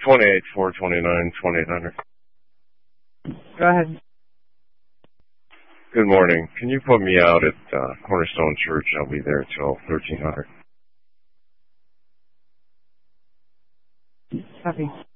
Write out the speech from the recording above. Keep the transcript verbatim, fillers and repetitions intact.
twenty-eight, four twenty-nine, twenty-eight hundred. Go ahead. Good morning. Can you put me out at uh, Cornerstone Church? I'll be there till thirteen hundred. Copy.